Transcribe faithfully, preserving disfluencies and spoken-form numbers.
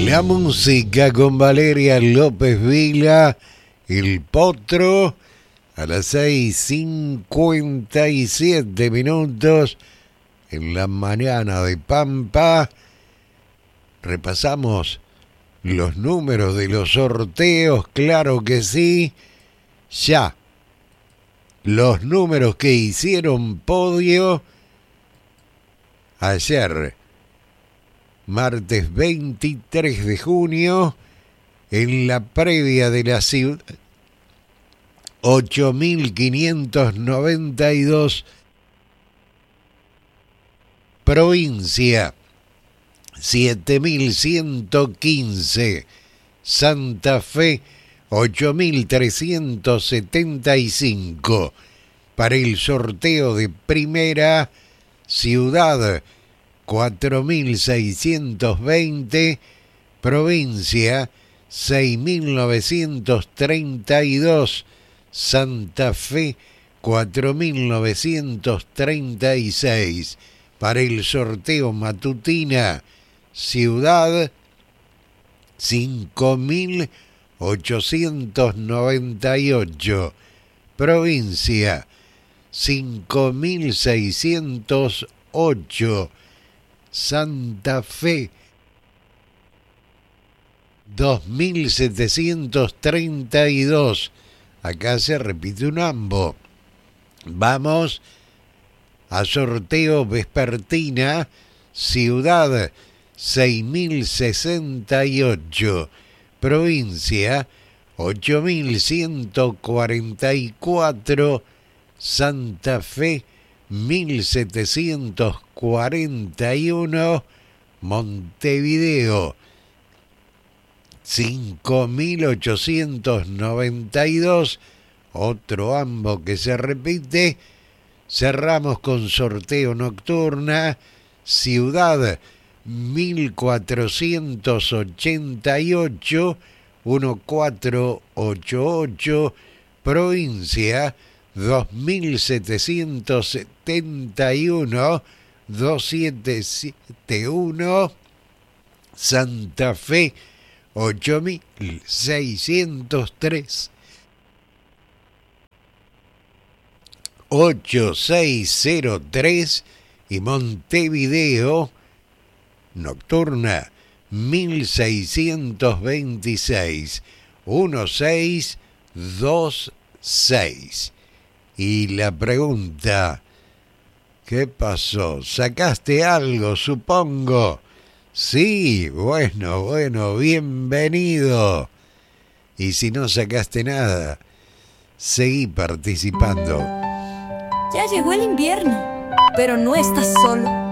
La música con Valeria López Vila, El Potro, a las seis cincuenta y siete minutos en la mañana de Pampa. Repasamos los números de los sorteos, claro que sí. Ya, los números que hicieron podio ayer, martes veintitrés de junio, en la previa de la ciudad, ocho mil quinientos noventa y dos, provincia, siete mil ciento quince, Santa Fe, ocho mil trescientos setenta y cinco, para el sorteo de primera ciudad, cuatro mil seiscientos veinte, provincia, seis mil novecientos treinta y dos, Santa Fe, cuatro mil novecientos treinta y seis, para el sorteo matutina, ciudad, cinco mil ochocientos noventa y ocho, provincia, cinco mil seiscientos ocho, Santa Fe, dos mil setecientos treinta y dos. Acá se repite un ambo. Vamos a sorteo vespertina, ciudad, seis mil sesenta y ocho, provincia, ocho mil ciento cuarenta y cuatro, Santa Fe, mil setecientos cuarenta y uno, Montevideo, cinco mil ochocientos noventa y dos, otro ambo que se repite. Cerramos con sorteo nocturna, ciudad, mil cuatrocientos ochenta y ocho, mil cuatrocientos ochenta y ocho, provincia, dos mil setecientos setenta y uno, doscientos setenta y uno, Santa Fe, ocho mil seiscientos tres, ocho mil seiscientos tres, y Montevideo, nocturna, mil seiscientos veintiséis, mil seiscientos veintiséis. Y la pregunta, ¿qué pasó? ¿Sacaste algo, supongo? Sí, bueno, bueno, bienvenido. Y si no sacaste nada, seguí participando. Ya llegó el invierno, pero no estás solo.